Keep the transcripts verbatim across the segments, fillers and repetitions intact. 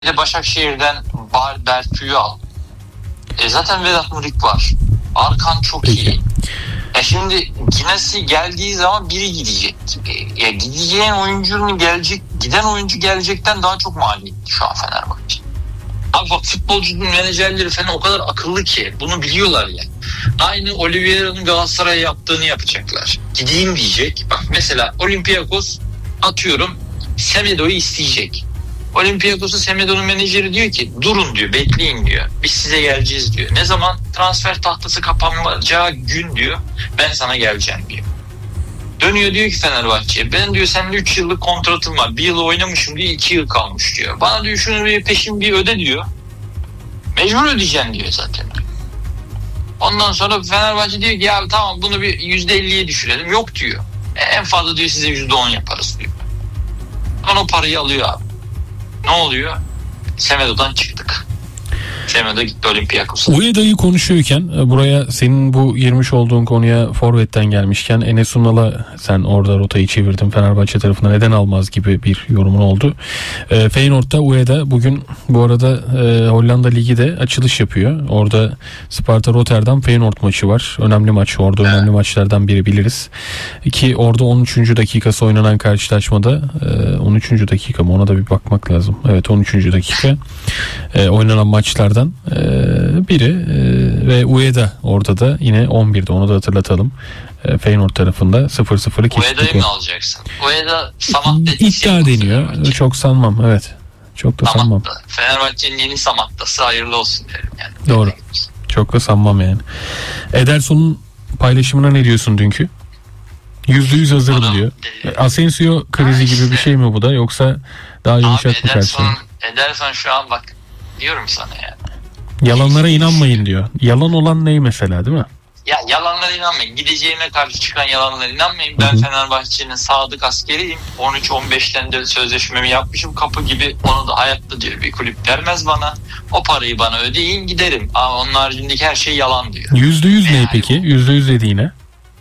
Bir de Başakşehir'den Berkü'yü al. E zaten Vedat Murik var. Arkan çok Peki. iyi. E şimdi Ginesi geldiği zaman biri gidecek. E, ya gideceğin oyuncunun gelecek, giden oyuncu gelecekten daha çok maliyetli şu an Fenerbahçe. Abi bak, futbolcunun menajerleri falan o kadar akıllı ki bunu biliyorlar ya. Aynı Oliveira'nın Galatasaray'a yaptığını yapacaklar. Gideyim diyecek. Bak mesela Olympiakos atıyorum Semedo'yu isteyecek. Olympiakos'un Semedo'nun menajeri diyor ki durun diyor, bekleyin diyor. Biz size geleceğiz diyor. Ne zaman transfer tahtası kapanmayacağı gün diyor, ben sana geleceğim diyor. Dönüyor diyor ki Fenerbahçe'ye, ben diyor seninle üç yıllık kontratım var. Bir yıl oynamışım diyor, iki yıl kalmış diyor. Bana diyor şunu bir peşin bir öde diyor. Mecbur ödeyeceksin diyor zaten. Ondan sonra Fenerbahçe diyor ki ya tamam bunu bir yüzde elliye düşürelim. Yok diyor. En fazla diyor size yüzde on yaparız diyor. O parayı alıyor abi. Ne oluyor? Semedo'dan çıktık. Semedo gitti Olympiakos'a. Ueda'yı konuşuyorken buraya senin bu girmiş olduğun konuya forvetten gelmişken Enes Ünal'a sen orada rotayı çevirdin Fenerbahçe tarafına, neden almaz gibi bir yorumun oldu. E, Feyenoord'da Ueda bugün bu arada e, Hollanda Ligi de açılış yapıyor. Orada Sparta Rotterdam Feyenoord maçı var. Önemli maç. Orada evet. Önemli maçlardan biri biliriz. Ki orada on üçüncü dakikası oynanan karşılaşmada e, on üçüncü dakika mı? Ona da bir bakmak lazım. Evet, on üçüncü dakika e, oynanan maçlardan biri ve Ueda orada da yine on birde, onu da hatırlatalım. Feyenoord tarafında sıfır sıfırı kesinlikle. Ueda'yı mı alacaksın? Ueda Samatta iddia deniyor. Çok sanmam. Evet. Çok da Samatta. sanmam. Fenerbahçe'nin yeni Samatta'sı hayırlı olsun derim yani. Doğru. Çok da sanmam yani. Ederson'un paylaşımına ne diyorsun dünkü? Yüzde yüz hazırım Adam, diyor. E, Asensio krizi işte, gibi bir şey mi bu da, yoksa daha yumuşak mı karşı? Ederson şu an bak diyorum sana yani. Yalanlara inanmayın diyor. Yalan olan ney mesela, değil mi? Ya yalanlara inanmayın. Gideceğime karşı çıkan yalanlara inanmayın. Ben Hı-hı. Fenerbahçe'nin sadık askeriyim. on üç on beşten de sözleşmemi yapmışım. Kapı gibi, onu da hayatta diyor bir kulüp vermez bana. O parayı bana ödeyin giderim. Ama onun haricindeki her şey yalan diyor. Yüzde yüz ne peki? Yüzde yüz dediğine?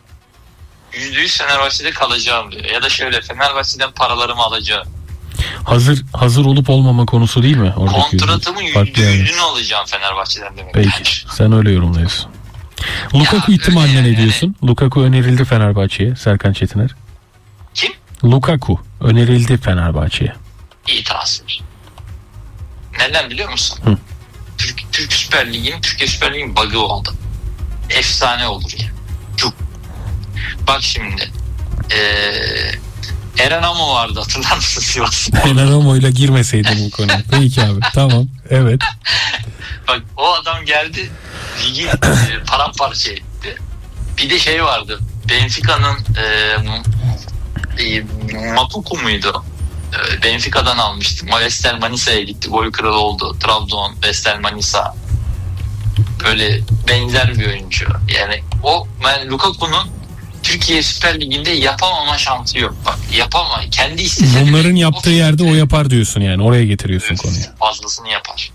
Yüzde yüz Fenerbahçe'de kalacağım diyor. Ya da şöyle, Fenerbahçe'den paralarımı alacağım. Hazır hazır olup olmama konusu değil mi? Kontratımın yüzde yüzünü alacağım Fenerbahçe'den demek. Peki. Yani. Sen öyle yorumluyorsun. Lukaku ihtimaline yani, ne diyorsun? Yani. Lukaku önerildi Fenerbahçe'ye, Serkan Çetiner. Kim? Lukaku önerildi Fenerbahçe'ye. İyi transfer. Neden biliyor musun? Hı. Türk, Türk Süper Ligi'nin, Türkiye Süper Ligi'nin bug'ı oldu. Efsane olur ya. Yani. Çok. Bak şimdi. Eee Eren Amo vardı, hatırlar mısın Sivas'ta? Eren Amo ile girmeseydin bu konuya. Peki abi, tamam, evet. Bak o adam geldi, ligi e, paramparça etti. Bir de şey vardı, Benfica'nın e, e, Makuku muydu? E, Benfica'dan almıştık. Vestel Manisa'ya gitti, gol kralı oldu. Trabzon, Vestel Manisa. Böyle benzer bir oyuncu. Yani o, ben Lukaku'nun Türkiye Süper Ligi'nde yapamama şansı yok. Bak yapama. Kendi istese bunların yaptığı o yerde o yapar diyorsun yani. Oraya getiriyorsun evet, konuyu. Fazlasını yapar.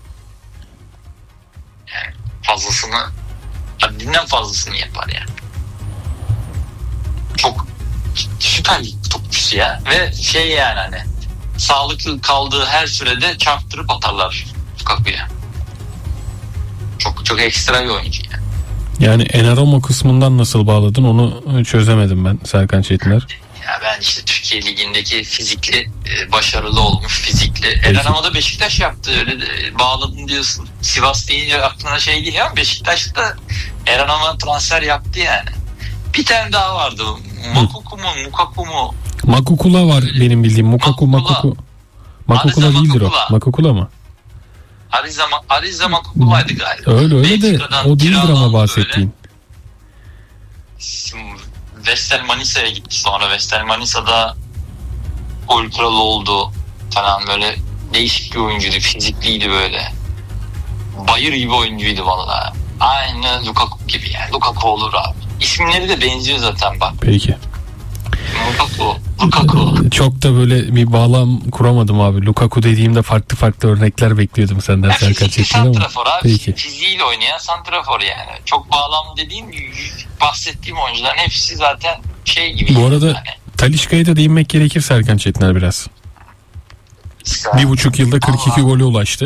Yani fazlasını, haddinden fazlasını yapar yani. Çok Süper Lig topçusu ya. Ve şey yani hani sağlıklı kaldığı her sürede çarptırıp atarlar Lukaku'ya. Çok çok ekstra bir oyuncu yani. Yani Enaramo kısmından nasıl bağladın onu çözemedim ben Serkan Çetiner. Ya ben işte Türkiye Ligi'ndeki fizikli, başarılı olmuş fizikli. Enaramo da Beşiktaş yaptı, öyle de bağladın diyorsun. Sivas deyince aklına şey geliyor ama Beşiktaş'ta Enaramo transfer yaptı yani. Bir tane daha vardı. Makuku mu, Mukaku mu? Makukula var benim bildiğim. Mukaku, Makuku. Makukula değildir o. Makukula mı? Ariza, Ariza Makukula'ydı galiba. Öyle öyle de o değildir ama bahsettiğin. Vestel Manisa'ya gitti sonra. Vestel Manisa'da gol kralı oldu falan, böyle değişik bir oyuncuydu. Fizikliydi böyle. Bayır gibi oyuncuydu vallahi. Aynı Lukaku gibi yani. Lukaku olur abi. İsimleri de benziyor zaten bak. Peki. Lukaku, Lukaku. Çok da böyle bir bağlam kuramadım abi. Lukaku dediğimde farklı farklı örnekler bekliyordum senden Serkan Çetin ama. Santrafor abi. Peki. Fiziğiyle oynayan santrafor yani. Çok bağlam dediğim, bahsettiğim oyuncuların hepsi zaten şey gibi. Bu arada yani. Talisca'ya da değinmek gerekir Serkan Çetiner biraz. şu an. Bir buçuk yılda kırk iki Ama- gole ulaştı.